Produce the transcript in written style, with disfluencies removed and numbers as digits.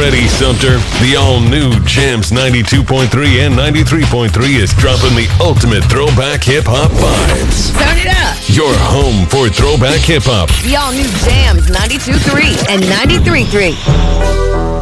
ready, Sumter? The all-new Jams 92.3 and 93.3 is dropping the ultimate throwback hip-hop vibes. Turn it up. Your home for throwback hip-hop. The all-new Jams 92.3 and 93.3.